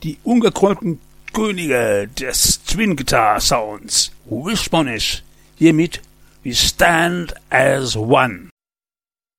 die ungekrollten Könige des Twin Guitar Sounds, Wishbone, hiermit We Stand as One.